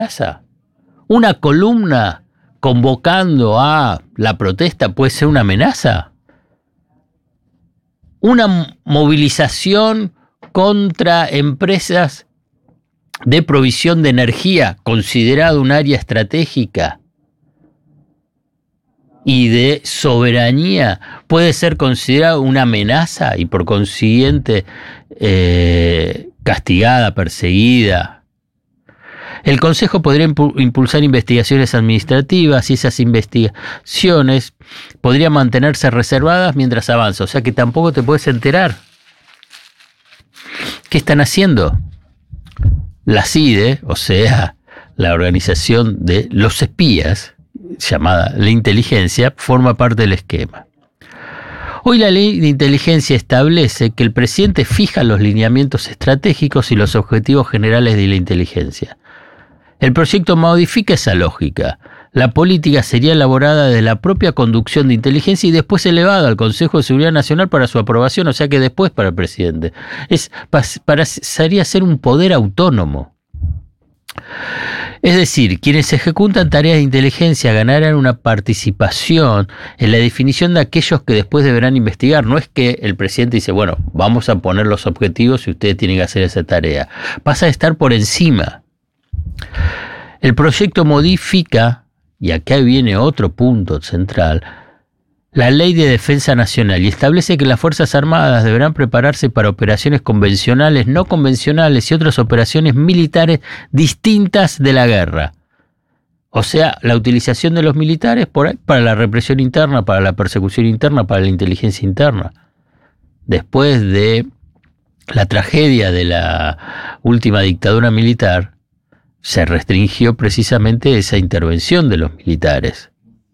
amenaza? ¿Una columna convocando a la protesta puede ser una amenaza? ¿Una movilización contra empresas de provisión de energía considerado un área estratégica y de soberanía puede ser considerada una amenaza y por consiguiente castigada, perseguida? El Consejo podría impulsar investigaciones administrativas y esas investigaciones podrían mantenerse reservadas mientras avanza, o sea que tampoco te puedes enterar. ¿Qué están haciendo? La CIDE, o sea, la organización de los espías, llamada la inteligencia, forma parte del esquema. Hoy la ley de inteligencia establece que el presidente fija los lineamientos estratégicos y los objetivos generales de la inteligencia. El proyecto modifica esa lógica. La política sería elaborada de la propia conducción de inteligencia y después elevada al Consejo de Seguridad Nacional para su aprobación, o sea que después para el presidente. Pasaría a ser un poder autónomo. Es decir, quienes ejecutan tareas de inteligencia ganarán una participación en la definición de aquellos que después deberán investigar. No es que el presidente dice, bueno, vamos a poner los objetivos y ustedes tienen que hacer esa tarea. Pasa a estar por encima. El proyecto modifica, y acá viene otro punto central, la Ley de Defensa Nacional y establece que las Fuerzas Armadas deberán prepararse para operaciones convencionales, no convencionales y otras operaciones militares distintas de la guerra. O sea, la utilización de los militares para la represión interna, para la persecución interna, para la inteligencia interna. Después de la tragedia de la última dictadura militar, se restringió precisamente esa intervención de los militares.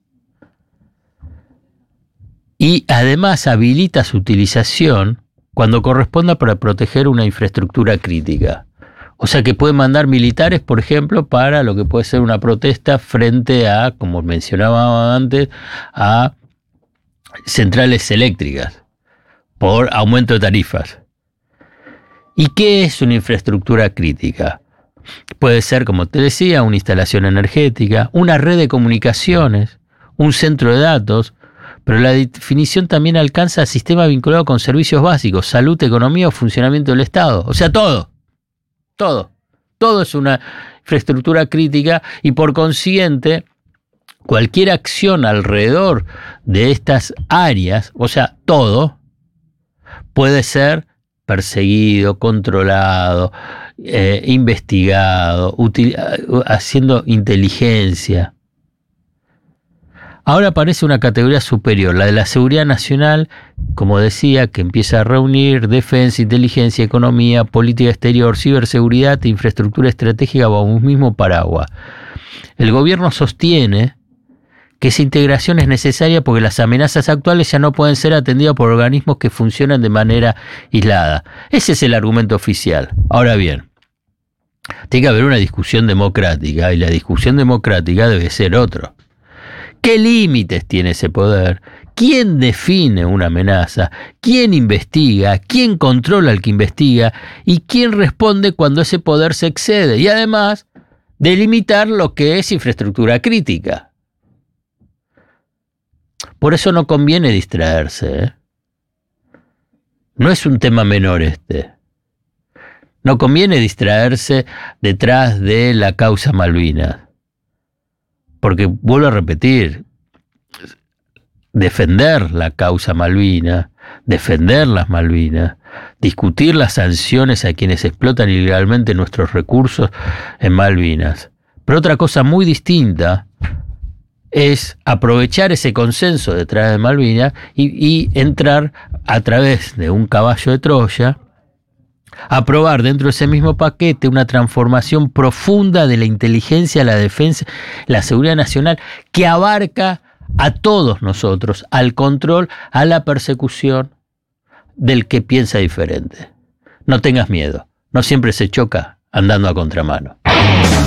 Y además habilita su utilización cuando corresponda para proteger una infraestructura crítica. O sea que puede mandar militares, por ejemplo, para lo que puede ser una protesta frente a, como mencionaba antes, a centrales eléctricas por aumento de tarifas. ¿Y qué es una infraestructura crítica? Puede ser, como te decía, una instalación energética, una red de comunicaciones, un centro de datos, pero la definición también alcanza al sistema vinculado con servicios básicos, salud, economía o funcionamiento del Estado. O sea, todo es una infraestructura crítica y por consiguiente cualquier acción alrededor de estas áreas, o sea, todo, puede ser perseguido, controlado, investigado, haciendo inteligencia. Ahora aparece una categoría superior, la de la seguridad nacional, como decía, que empieza a reunir defensa, inteligencia, economía, política exterior, ciberseguridad e infraestructura estratégica bajo un mismo paraguas. El gobierno sostiene que esa integración es necesaria porque las amenazas actuales ya no pueden ser atendidas por organismos que funcionan de manera aislada. Ese es el argumento oficial. Ahora bien, tiene que haber una discusión democrática y la discusión democrática debe ser otro. ¿Qué límites tiene ese poder? ¿Quién define una amenaza? ¿Quién investiga? ¿Quién controla al que investiga? ¿Y quién responde cuando ese poder se excede? Y además, delimitar lo que es infraestructura crítica. Por eso no conviene distraerse, ¿eh? No es un tema menor este. No conviene distraerse detrás de la causa Malvinas. Porque, vuelvo a repetir, defender la causa Malvinas, defender las Malvinas, discutir las sanciones a quienes explotan ilegalmente nuestros recursos en Malvinas. Pero otra cosa muy distinta es aprovechar ese consenso detrás de Malvinas y entrar a través de un caballo de Troya, aprobar dentro de ese mismo paquete una transformación profunda de la inteligencia, la defensa, la seguridad nacional, que abarca a todos nosotros, al control, a la persecución del que piensa diferente. No tengas miedo, no siempre se choca andando a contramano.